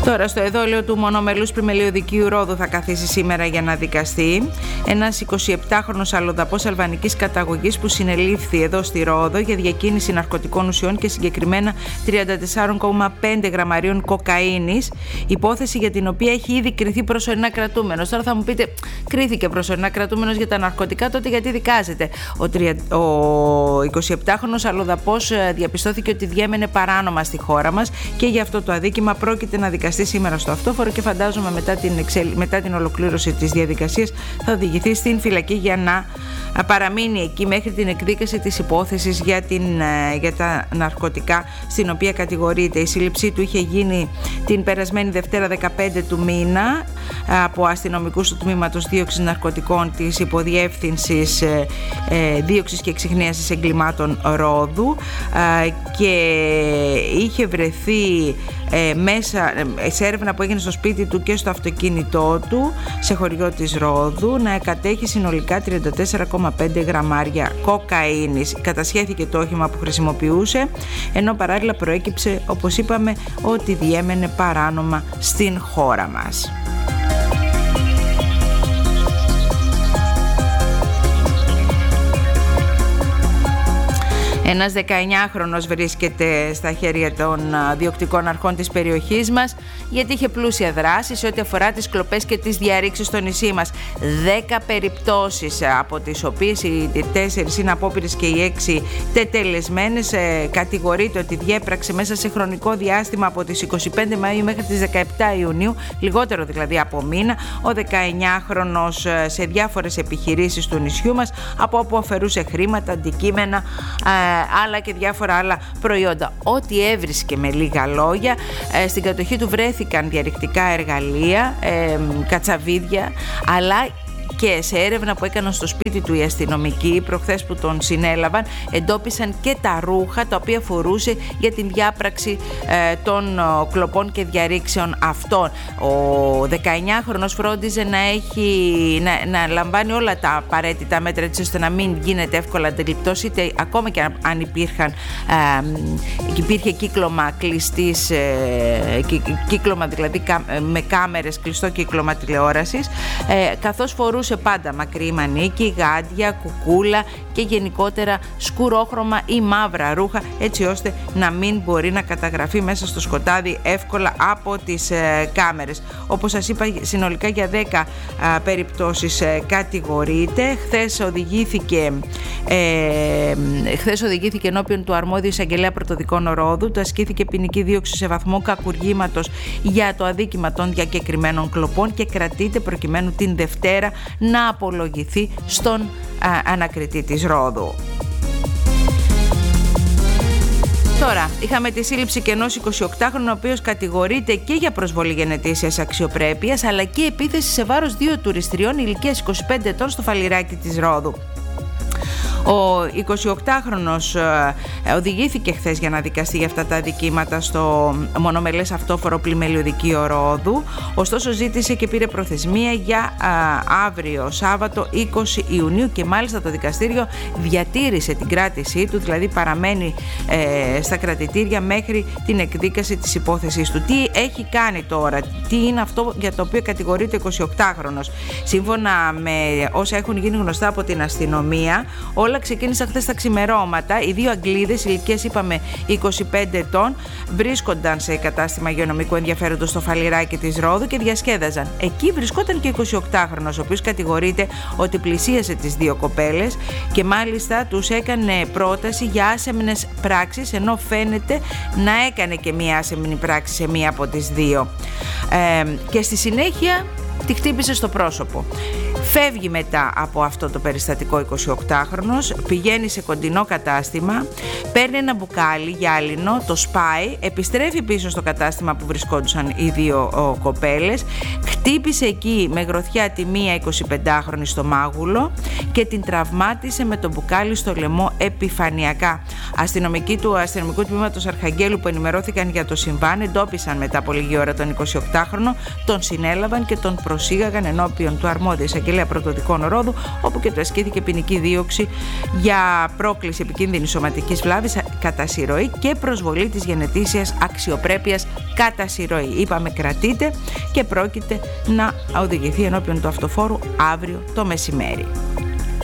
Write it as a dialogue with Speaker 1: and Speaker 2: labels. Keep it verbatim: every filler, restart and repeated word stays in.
Speaker 1: Τώρα στο εδόλιο του μονομελούς πλημελιωδικίου Ρόδου θα καθίσει σήμερα για να δικαστεί ένας εικοσιεπτάχρονος αλλοδαπός αλβανικής καταγωγής που συνελήφθη εδώ στη Ρόδο για διακίνηση ναρκωτικών ουσιών και συγκεκριμένα τριάντα τέσσερα κόμμα πέντε γραμμαρίων κοκαίνης, υπόθεση για την οποία έχει ήδη κριθεί προσωρινά κρατούμενος. Τώρα θα μου πείτε, κρίθηκε προσωρινά κρατούμενος για τα ναρκωτικά, τότε γιατί δικάζεται? Ο, τρια... ο εικοσιεπτάχρονος αλλοδαπός διαπιστώθηκε ότι διέμενε παράνομα στη χώρα μας και για αυτό το αδίκημα πρόκειται να δικαστεί σήμερα στο αυτόφορο και φαντάζομαι μετά την, εξελ... μετά την ολοκλήρωση της διαδικασίας θα οδηγηθεί στην φυλακή για να παραμείνει εκεί μέχρι την εκδίκαση της υπόθεσης για, την... για τα ναρκωτικά στην οποία κατηγορείται. Η σύλληψή του είχε γίνει την περασμένη Δευτέρα δεκαπέντε του μήνα από αστυνομικούς του τμήματος δίωξης ναρκωτικών της υποδιεύθυνσης ε, ε, δίωξης και εξιχνίασης εγκλημάτων Ρόδου ε, και είχε βρεθεί ε, μέσα ε, σε έρευνα που έγινε στο σπίτι του και στο αυτοκίνητό του σε χωριό της Ρόδου να κατέχει συνολικά τριάντα τέσσερα κόμμα πέντε γραμμάρια κοκαίνης. Κατασχέθηκε το όχημα που χρησιμοποιούσε, ενώ παράλληλα προέκυψε, όπως είπαμε, ότι διέμενε παράνομα στην χώρα μας. Ένας δεκαεννιάχρονος βρίσκεται στα χέρια των διοκτικών αρχών της περιοχής μας γιατί είχε πλούσια δράση σε ό,τι αφορά τις κλοπές και τις διαρρήξεις στο νησί μας. Δέκα περιπτώσεις, από τις οποίες οι τέσσερις είναι απόπειρες και οι έξι τετελεσμένες. Κατηγορείται ότι διέπραξε μέσα σε χρονικό διάστημα από τις είκοσι πέντε Μαΐου μέχρι τις δεκαεπτά Ιουνίου, λιγότερο δηλαδή από μήνα, ο δεκαεννιάχρονος σε διάφορες επιχειρήσεις του νησιού μας, από όπου αφαιρούσε χρήματα, αντικείμενα, αλλά και διάφορα άλλα προϊόντα. Ό,τι έβρισκε, με λίγα λόγια. Ε, στην κατοχή του βρέθηκαν διαρρηκτικά εργαλεία, ε, κατσαβίδια, αλλά και σε έρευνα που έκαναν στο σπίτι του οι αστυνομικοί προχθές που τον συνέλαβαν, εντόπισαν και τα ρούχα τα οποία φορούσε για την διάπραξη ε, των ο, κλοπών και διαρρήξεων αυτών. Ο δεκαεννιάχρονος φρόντιζε να, έχει, να, να λαμβάνει όλα τα απαραίτητα μέτρα έτσι ώστε να μην γίνεται εύκολα αντιληπτός, είτε ακόμα και αν υπήρχαν, ε, υπήρχε κύκλωμα κλειστής, ε, κύ, κύκλωμα δηλαδή με κάμερες, κλειστό κύκλωμα τηλεόρασης, ε, καθώς φορούσε σε πάντα μακρύ μανίκι, γάντια, κουκούλα και γενικότερα σκουρόχρωμα ή μαύρα ρούχα, έτσι ώστε να μην μπορεί να καταγραφεί μέσα στο σκοτάδι εύκολα από τις ε, κάμερες. Όπως σας είπα, συνολικά για δέκα ε, περιπτώσεις ε, κατηγορείται. Χθες οδηγήθηκε, ε, χθες οδηγήθηκε ενώπιον του αρμόδιου εισαγγελέα πρωτοδικών Ρόδου. Του ασκήθηκε ποινική δίωξη σε βαθμό κακουργήματος για το αδίκημα των διακεκριμένων κλοπών και κρατείται προκειμένου την Δευτέρα να απολογηθεί στον α, ανακριτή της Ρόδου. Τώρα, είχαμε τη σύλληψη και ενός εικοσιοκτάχρονου, ο οποίος κατηγορείται και για προσβολή γενετήσιας αξιοπρέπειας, αλλά και επίθεση σε βάρος δύο τουριστριών ηλικίας είκοσι πέντε ετών στο Φαλιράκι της Ρόδου. Ο εικοσιοκτάχρονος οδηγήθηκε χθες για να δικαστεί για αυτά τα αδικήματα στο μονομελές αυτόφορο πλημελιωδικείο Ρόδου, ωστόσο ζήτησε και πήρε προθεσμία για α, αύριο Σάββατο είκοσι Ιουνίου και μάλιστα το δικαστήριο διατήρησε την κράτησή του, δηλαδή παραμένει ε, στα κρατητήρια μέχρι την εκδίκαση της υπόθεσης του. Τι έχει κάνει τώρα, τι είναι αυτό για το οποίο κατηγορείται ο εικοσιοκτάχρονος? Σύμφωνα με όσα έχουν γίνει γνωστά από την αστυνομία, όλα ξεκίνησαν χθες τα ξημερώματα. Οι δύο Αγγλίδες ηλικίας, είπαμε, είκοσι πέντε ετών, βρίσκονταν σε κατάστημα υγειονομικού ενδιαφέροντος στο Φαλιράκι της Ρόδου και διασκέδαζαν. Εκεί βρισκόταν και ο εικοσιοκτάχρονος, ο οποίος κατηγορείται ότι πλησίασε τις δύο κοπέλες και μάλιστα τους έκανε πρόταση για άσεμνες πράξεις, ενώ φαίνεται να έκανε και μία άσεμνη πράξη σε μία από τις δύο. Ε, και στη συνέχεια τη χτύπησε στο πρόσωπο. Φεύγει μετά από αυτό το περιστατικό εικοσιοκτάχρονος, πηγαίνει σε κοντινό κατάστημα, παίρνει ένα μπουκάλι γυάλινο, το σπάει, επιστρέφει πίσω στο κατάστημα που βρισκόντουσαν οι δύο ο, κοπέλες, χτύπησε εκεί με γροθιά τη μία εικοσιπεντάχρονη στο μάγουλο και την τραυμάτισε με το μπουκάλι στο λαιμό επιφανειακά. Αστυνομικοί του αστυνομικού τμήματος Αρχαγγέλου που ενημερώθηκαν για το συμβάν εντόπισαν μετά από λίγη ώρα τον εικοσιοκτάχρονο, τον συνέλαβαν και τον προσήγαγαν ενώπιον του αρμόδιου εισαγγελέα εισαγγελέα πρωτοδικών ρόδου, όπου και του ασκήθηκε ποινική δίωξη για πρόκληση επικίνδυνης σωματικής βλάβης κατά συρροή και προσβολή της γενετήσιας αξιοπρέπειας κατά συρροή. Είπαμε κρατείται και πρόκειται να οδηγηθεί ενώπιον του αυτοφόρου αύριο το μεσημέρι.